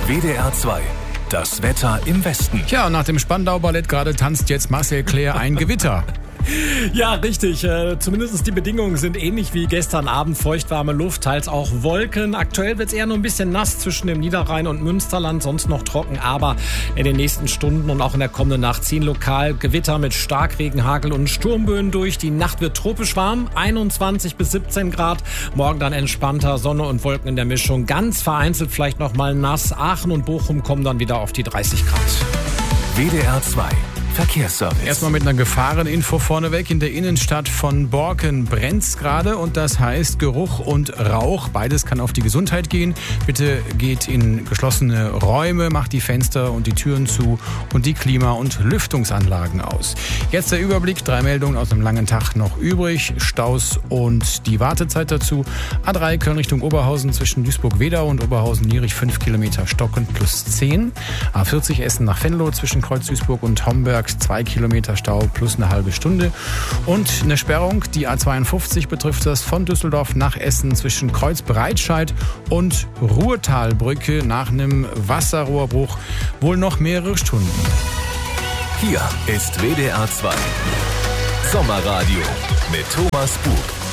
WDR 2. Das Wetter im Westen. Tja, nach dem Spandau-Ballett gerade tanzt jetzt Marcel Claire ein Gewitter. Ja, richtig. Zumindest die Bedingungen sind ähnlich wie gestern Abend. Feuchtwarme Luft, teils auch Wolken. Aktuell wird es eher nur ein bisschen nass zwischen dem Niederrhein und Münsterland, sonst noch trocken. Aber in den nächsten Stunden und auch in der kommenden Nacht ziehen lokal Gewitter mit Starkregen, Hagel und Sturmböen durch. Die Nacht wird tropisch warm, 21 bis 17 Grad. Morgen dann entspannter, Sonne und Wolken in der Mischung. Ganz vereinzelt vielleicht noch mal nass. Aachen und Bochum kommen dann wieder auf die 30 Grad. WDR 2. Verkehrsservice. Erstmal mit einer Gefahreninfo vorneweg. In der Innenstadt von Borken brennt's gerade und das heißt Geruch und Rauch. Beides kann auf die Gesundheit gehen. Bitte geht in geschlossene Räume, macht die Fenster und die Türen zu und die Klima- und Lüftungsanlagen aus. Jetzt der Überblick. 3 Meldungen aus einem langen Tag noch übrig. Staus und die Wartezeit dazu. A3 Köln Richtung Oberhausen zwischen Duisburg-Wedau und Oberhausen-Nierich 5 Kilometer stockend plus 10. A40 Essen nach Venlo zwischen Kreuz Duisburg und Homberg 2 Kilometer Stau plus eine halbe Stunde. Und eine Sperrung, die A52 betrifft das von Düsseldorf nach Essen zwischen Kreuz Breitscheid und Ruhrtalbrücke nach einem Wasserrohrbruch wohl noch mehrere Stunden. Hier ist WDR 2. Sommerradio mit Thomas Bug.